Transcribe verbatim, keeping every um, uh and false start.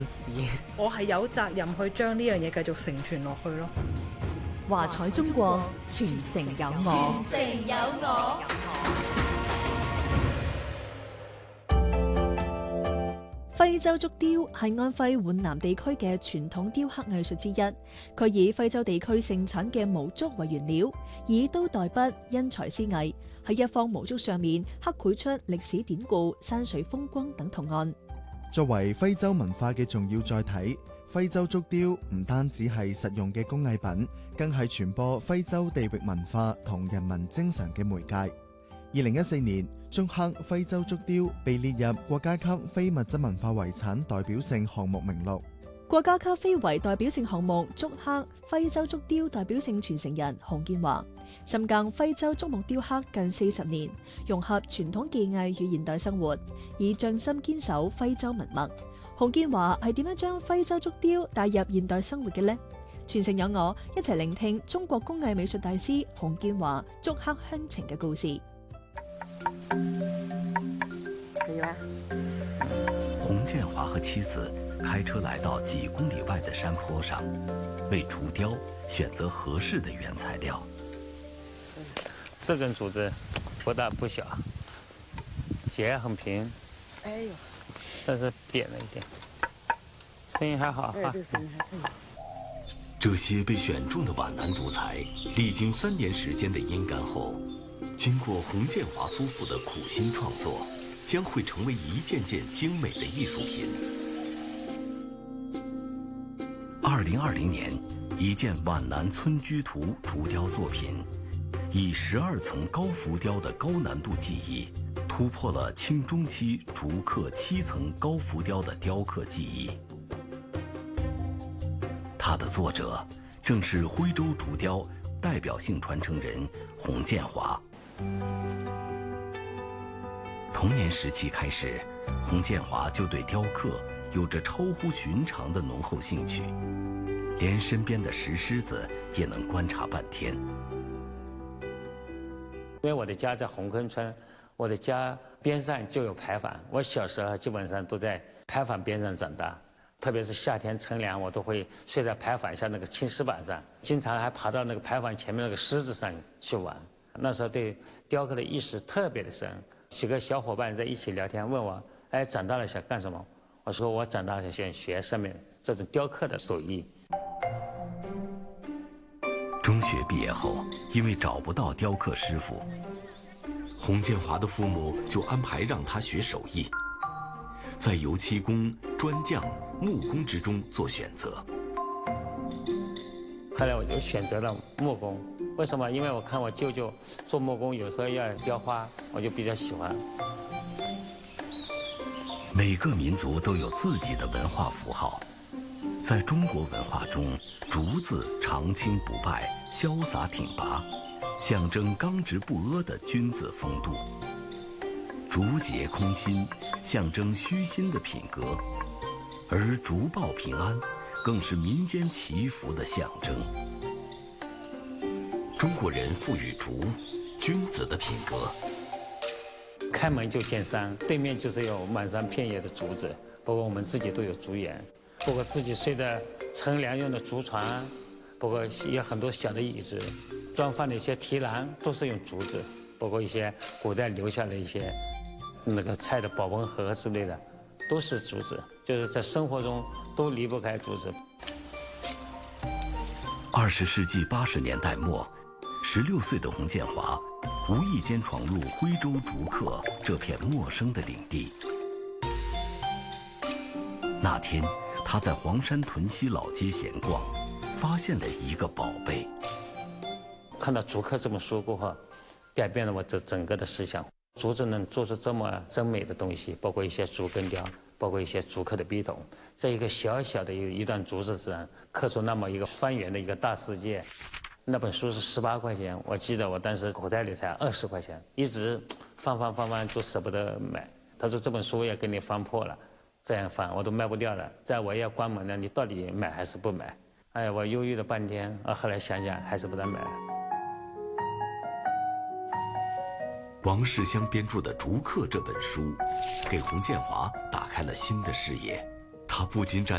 我係有責任去將呢樣嘢繼續承傳落去咯。 華彩中國，傳承有我。 傳承有我。 徽州竹雕係安徽皖南地區嘅傳統雕刻藝術之一。佢以徽州地區盛產嘅毛竹為原料，以刀代筆，因材施藝，喺一方毛竹上面刻繪出歷史典故、山水風光等圖案。 作為徽州文化嘅重要載體，徽州竹雕唔單止係實用嘅工藝品，更係傳播徽州地域文化同人民精神嘅媒介。二零一四年，竹刻徽州竹雕被列入國家級非物質文化遺產代表性項目名錄。 國家級非遺代表性項目竹刻徽州竹雕代表性傳承人洪建華，深耕徽州竹木雕刻近四十年，融合傳統技藝與現代生活，以匠心堅守徽州文脈。洪建華係點樣將徽州竹雕帶入現代生活嘅呢？傳承有我，一齊聆聽中國工藝美術大師洪建華竹刻鄉情嘅故事。 可以啦。 洪建華和妻子開車來到幾公里外的山坡上，為竹雕選擇合適的原材料。 這根竹子不大不小，節很平， 哎呦， 但是扁了一點，聲音還好哈。 這個聲音還可以。 這些被選中的皖南竹材，歷經三年時間的陰乾後，經過洪建華夫婦的苦心創作，將會成為一件件精美的藝術品。二零二零年，一件皖南村居圖竹雕作品，以十二層高浮雕的高難度技藝，突破了清中期竹刻七層高浮雕的雕刻技藝。它的作者正是徽州竹雕代表性傳承人洪建華。童年時期開始，洪建華就對雕刻有着超乎尋常的濃厚興趣，連身邊的石獅子也能觀察半天。 因為我的家在紅坑村，我的家邊上就有牌坊，我小時候基本上都在牌坊邊上長大，特別是夏天乘涼，我都會睡在牌坊下那個青石板上，經常還爬到那個牌坊前面那個獅子上去玩。那時候對雕刻的意識特別的深，幾個小夥伴在一起聊天，問我，哎，長大了想幹什麼？我說我長大了想學上面這種雕刻的手藝。 中學畢業後，因為找不到雕刻師傅，洪建華的父母就安排讓他學手藝，在油漆工、磚匠、木工之中做選擇。 後來我就選擇了木工，為什麼？因為我看我舅舅做木工，有時候要雕花，我就比較喜歡。 每個民族都有自己的文化符號，在中國文化中，竹字長青不敗、瀟灑挺拔，象徵剛直不阿的君子風度；竹節空心，象徵虛心的品格；而竹報平安，更是民間祈福的象徵。中國人賦予竹君子的品格。 開門就見山，對面就是有滿山遍野的竹子，包括我們自己都有竹園，包括自己睡的乘涼用的竹床，包括有很多小的椅子，裝飯的一些提籃都是用竹子，包括一些古代留下的一些那個菜的保溫盒之類的，都是竹子，就是在生活中都離不開竹子。 二十世紀八十年代末，十六歲的洪建華無意間闖入徽州竹刻這片陌生的領地。那天，他在黃山屯溪老街閒逛，發現了一個寶貝。 看到竹刻這本書過後，改變了我這整個的思想。竹子能做出這麼真美的東西，包括一些竹根雕，包括一些竹刻的筆筒，在一個小小的一一段竹子上刻出那麼一個方圓的一個大世界。那本書是十八塊錢，我記得我當時口袋裡才二十塊錢，一直翻翻翻翻就捨不得買。他說這本書也給你翻破了，這樣翻我都賣不掉了，再我也要關門了，你到底買還是不買？哎呀，我猶豫了半天，啊，後來想想還是不得買了。 王世襄編著的《竹刻》這本書，給洪建華打開了新的視野， 它不仅展